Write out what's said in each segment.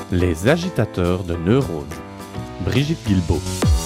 Les agitateurs de neurones. Brigitte Guilbeault.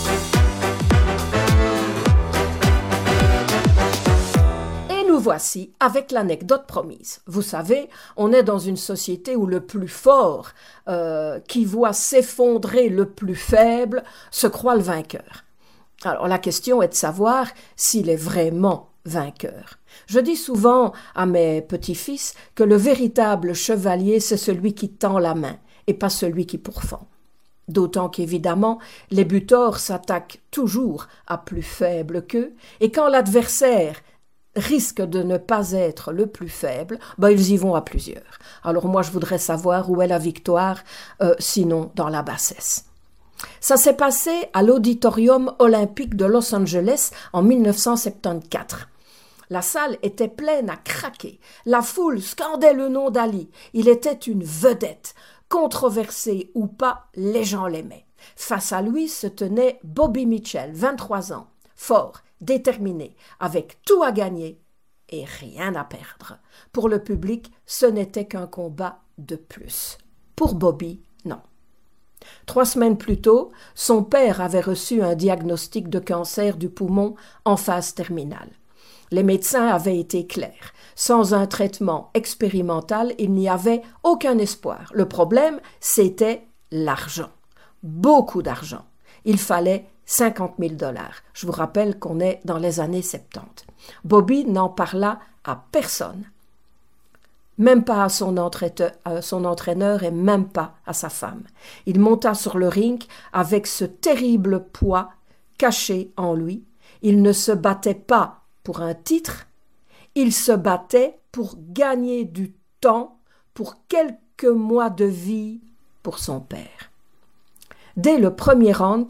Et nous voici avec l'anecdote promise. Vous savez, on est dans une société où le plus fort, qui voit s'effondrer le plus faible, se croit le vainqueur. Alors la question est de savoir s'il est vraiment vainqueur. Je dis souvent à mes petits-fils que le véritable chevalier, c'est celui qui tend la main et pas celui qui pourfend. D'autant qu'évidemment, les butors s'attaquent toujours à plus faible qu'eux, et quand l'adversaire risque de ne pas être le plus faible, ils y vont à plusieurs. Alors moi, je voudrais savoir où est la victoire, sinon dans la bassesse. Ça s'est passé à l'Auditorium olympique de Los Angeles en 1974. La salle était pleine à craquer. La foule scandait le nom d'Ali. Il était une vedette. Controversé ou pas, les gens l'aimaient. Face à lui se tenait Bobby Mitchell, 23 ans, fort, déterminé, avec tout à gagner et rien à perdre. Pour le public, ce n'était qu'un combat de plus. Pour Bobby, non. 3 semaines plus tôt, son père avait reçu un diagnostic de cancer du poumon en phase terminale. Les médecins avaient été clairs. Sans un traitement expérimental, il n'y avait aucun espoir. Le problème, c'était l'argent. Beaucoup d'argent. Il fallait 50 000 $. Je vous rappelle qu'on est dans les années 70. Bobby n'en parla à personne. Même pas à son entraîneur et même pas à sa femme. Il monta sur le ring avec ce terrible poids caché en lui. Il ne se battait pas pour un titre, il se battait pour gagner du temps, pour quelques mois de vie pour son père. Dès le premier round,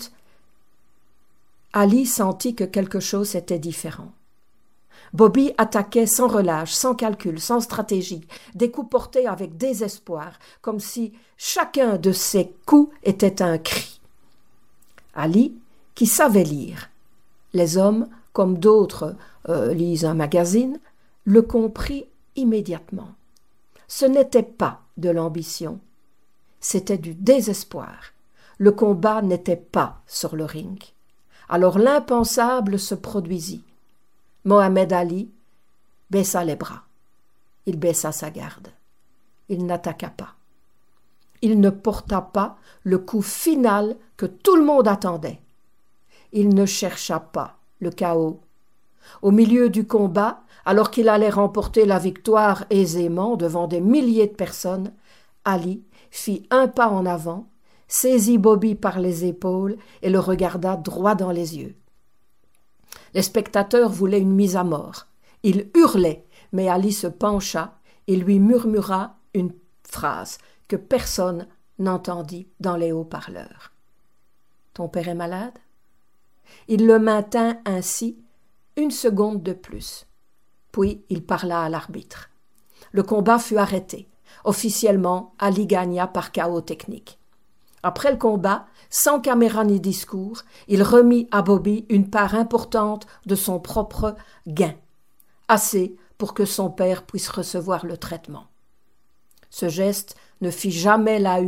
Ali sentit que quelque chose était différent. Bobby attaquait sans relâche, sans calcul, sans stratégie, des coups portés avec désespoir, comme si chacun de ses coups était un cri. Ali, qui savait lire, les hommes, comme d'autres lisent un magazine, le comprit immédiatement. Ce n'était pas de l'ambition, c'était du désespoir. Le combat n'était pas sur le ring. Alors l'impensable se produisit. Mohamed Ali baissa les bras. Il baissa sa garde. Il n'attaqua pas. Il ne porta pas le coup final que tout le monde attendait. Il ne chercha pas le chaos. Au milieu du combat, alors qu'il allait remporter la victoire aisément devant des milliers de personnes, Ali fit un pas en avant, saisit Bobby par les épaules et le regarda droit dans les yeux. Les spectateurs voulaient une mise à mort. Il hurlait, mais Ali se pencha et lui murmura une phrase que personne n'entendit dans les haut-parleurs. « Ton père est malade ?» Il le maintint ainsi 1 seconde de plus. Puis il parla à l'arbitre. Le combat fut arrêté. Officiellement, Ali gagna par chaos technique. Après le combat, sans caméra ni discours, il remit à Bobby une part importante de son propre gain, assez pour que son père puisse recevoir le traitement. Ce geste ne fit jamais la